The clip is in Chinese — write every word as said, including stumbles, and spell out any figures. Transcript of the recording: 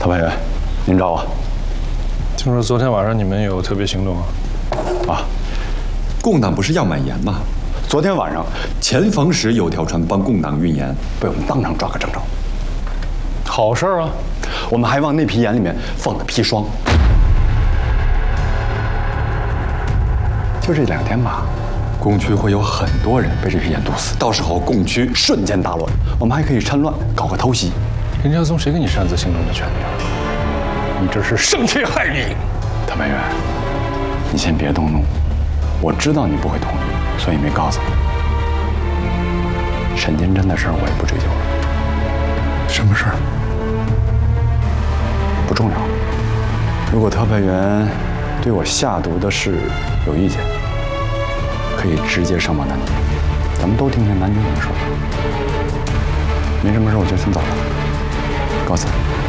特派员，您找我。 听说昨天晚上你们有特别行动啊？ 啊，共党不是要买盐吗？昨天晚上钱逢时有条船帮共党运盐，被我们当场抓个正着。 好事啊！ 我们还往那批盐里面放了砒霜。就这两天吧，共区会有很多人被这批盐毒死，到时候共区瞬间大乱。我们还可以趁乱搞个偷袭。 林家松谁给你擅自行动的权利啊？你这是生天害理！ 特派员，你先别动怒，我知道你不会同意，所以没告诉你。沈金珍的事儿我也不追究了。 什么事儿？ 不重要。如果特派员对我下毒的事有意见，可以直接上报南京，咱们都听听南京怎么说。没什么事，我就先走了，告辞。